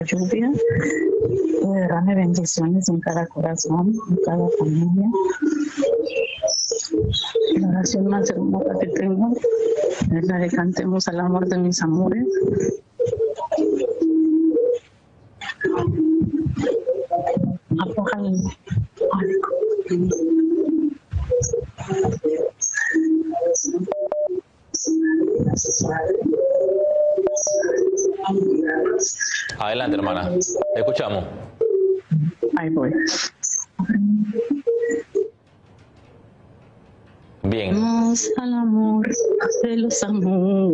lluvia, que derrame bendiciones en cada corazón, en cada familia. La oración más hermosa que tengo es la de cantemos al amor de mis amores. Apójale. Adelante, hermana. Escuchamos. Ahí voy. Bien. Al amor de los amores.